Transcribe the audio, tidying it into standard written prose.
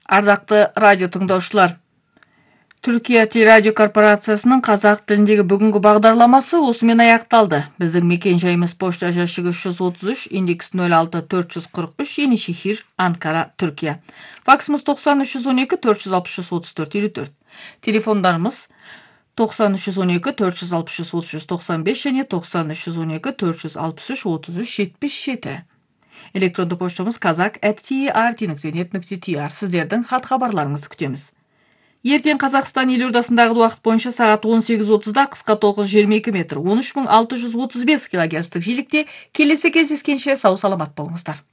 Ардакты радио тыңдаушылар, Түркия телерадио корпорациясынын казак тилиндеги бүгүнкү багдарламасы осумен аякталды. Биздин мекен жайыбыз почта жашыгы 333, индекс 06443, Yeni Şehir, Ankara, Türkiye. Faksımız 90 312 463 34 54. Telefonlarımız 90 312 463 33 95 және 90 312 463 33 77. Электронду почтамыз kazak@trt.net.tr. Сиздердин хат кабарларыңызды күтөбүз. Ертең Қазақстан елордасындағы уақыт бойынша сағат 18:30-да қысқа толқын 22 метр 13635 килогерцтік жиілікте келесі кездескенше сау саламат болыңыздар.